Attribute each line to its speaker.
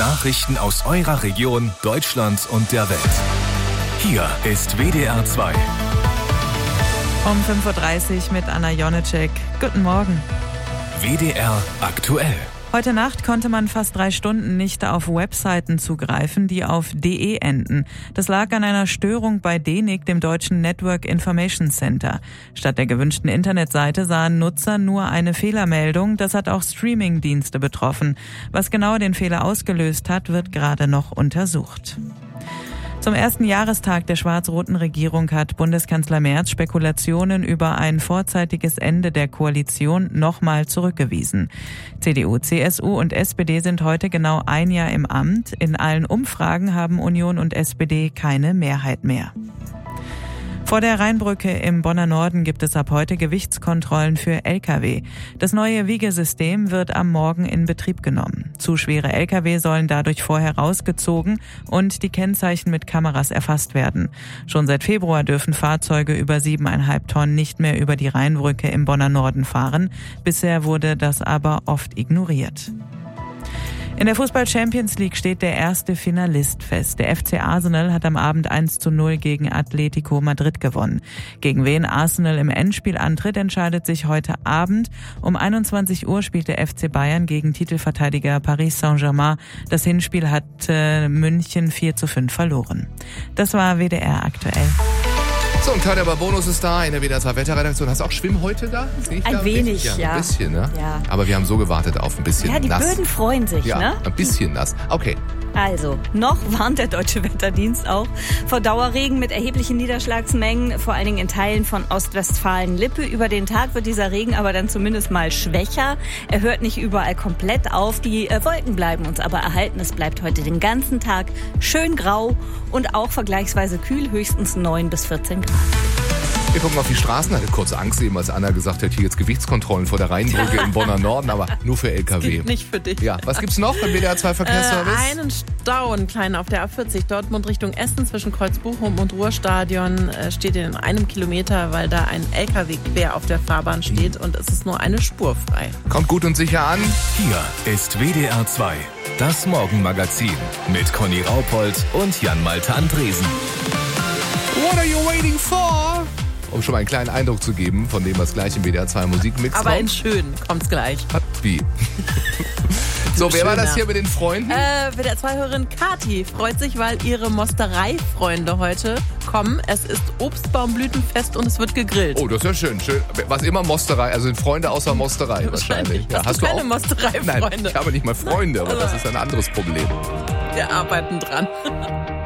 Speaker 1: Nachrichten aus eurer Region, Deutschland und der Welt. Hier ist WDR 2.
Speaker 2: Um 5.30 Uhr mit Anna Jonecek. Guten Morgen.
Speaker 1: WDR aktuell.
Speaker 2: Heute Nacht konnte man fast 3 Stunden nicht auf Webseiten zugreifen, die auf .de enden. Das lag an einer Störung bei DENIC, dem deutschen Network Information Center. Statt der gewünschten Internetseite sahen Nutzer nur eine Fehlermeldung. Das hat auch Streaming-Dienste betroffen. Was genau den Fehler ausgelöst hat, wird gerade noch untersucht. Zum ersten Jahrestag der schwarz-roten Regierung hat Bundeskanzler Merz Spekulationen über ein vorzeitiges Ende der Koalition nochmal zurückgewiesen. CDU, CSU und SPD sind heute genau 1 Jahr im Amt. In allen Umfragen haben Union und SPD keine Mehrheit mehr. Vor der Rheinbrücke im Bonner Norden gibt es ab heute Gewichtskontrollen für Lkw. Das neue Wiegesystem wird am Morgen in Betrieb genommen. Zu schwere Lkw sollen dadurch vorher rausgezogen und die Kennzeichen mit Kameras erfasst werden. Schon seit Februar dürfen Fahrzeuge über 7,5 Tonnen nicht mehr über die Rheinbrücke im Bonner Norden fahren. Bisher wurde das aber oft ignoriert. In der Fußball-Champions League steht der erste Finalist fest. Der FC Arsenal hat am Abend 1:0 gegen Atletico Madrid gewonnen. Gegen wen Arsenal im Endspiel antritt, entscheidet sich heute Abend. Um 21 Uhr spielt der FC Bayern gegen Titelverteidiger Paris Saint-Germain. Das Hinspiel hat München 4:5 verloren. Das war WDR aktuell.
Speaker 3: So, ein kleiner Bonus ist da in der WDR 2 Wetterredaktion. Hast du auch Schwimmen heute da?
Speaker 4: Ein wenig, ja.
Speaker 3: Ein bisschen, ne?
Speaker 4: Ja.
Speaker 3: Aber wir haben so gewartet auf ein bisschen nass.
Speaker 4: Ja, die Böden freuen sich,
Speaker 3: ja,
Speaker 4: ne?
Speaker 3: Ein bisschen nass. Okay.
Speaker 4: Also, noch warnt der Deutsche Wetterdienst auch vor Dauerregen mit erheblichen Niederschlagsmengen, vor allen Dingen in Teilen von Ostwestfalen-Lippe. Über den Tag wird dieser Regen aber dann zumindest mal schwächer. Er hört nicht überall komplett auf. Die Wolken bleiben uns aber erhalten. Es bleibt heute den ganzen Tag schön grau und auch vergleichsweise kühl, höchstens 9 bis 14 Grad.
Speaker 3: Wir gucken auf die Straßen, hatte kurz Angst eben, als Anna gesagt hat, hier jetzt Gewichtskontrollen vor der Rheinbrücke im Bonner Norden, aber nur für LKW.
Speaker 2: Nicht für dich.
Speaker 3: Ja, was gibt's noch beim WDR 2 Verkehrsservice?
Speaker 5: Einen Stau, einen kleinen auf der A40 Dortmund Richtung Essen zwischen Kreuzbuchum und Ruhrstadion steht in 1 Kilometer, weil da ein LKW quer auf der Fahrbahn steht und es ist nur eine Spur frei.
Speaker 3: Kommt gut und sicher an.
Speaker 1: Hier ist WDR 2, das Morgenmagazin mit Conny Raupold und Jan-Malte Andresen.
Speaker 3: What are you waiting for? Um schon mal einen kleinen Eindruck zu geben von dem, was gleich im WDR 2 Musikmix kommt.
Speaker 5: Aber in schön kommt's gleich.
Speaker 3: Wie? So, wer war das hier mit den Freunden?
Speaker 5: WDR 2-Hörerin Kati freut sich, weil ihre Mosterei-Freunde heute kommen. Es ist Obstbaumblütenfest und es wird gegrillt.
Speaker 3: Oh, das ist ja schön. Was immer Mosterei, also sind Freunde außer Mosterei wahrscheinlich. Ja,
Speaker 5: hast du keine
Speaker 3: auch
Speaker 5: Mosterei-Freunde?
Speaker 3: Nein, ich habe nicht mal Freunde, aber das ist ein anderes Problem.
Speaker 5: Wir arbeiten dran.